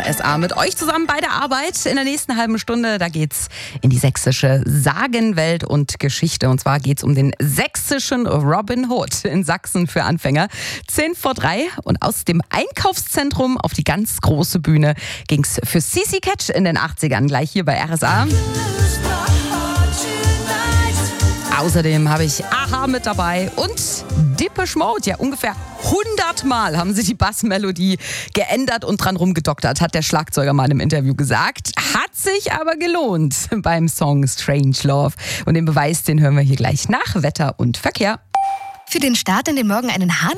RSA mit euch zusammen bei der Arbeit. In der nächsten halben Stunde, da geht's in die sächsische Sagenwelt und Geschichte. Und zwar geht's um den sächsischen Robin Hood in Sachsen für Anfänger. 2:50 und aus dem Einkaufszentrum auf die ganz große Bühne ging's für CC Catch in den 80ern, gleich hier bei RSA. Außerdem habe ich Aha mit dabei und Depeche Mode. Ja, ungefähr 100 Mal haben sie die Bassmelodie geändert und dran rumgedoktert, hat der Schlagzeuger mal im Interview gesagt. Hat sich aber gelohnt beim Song Strange Love. Und den Beweis, den hören wir hier gleich nach Wetter und Verkehr. Für den Start in den Morgen einen Hahn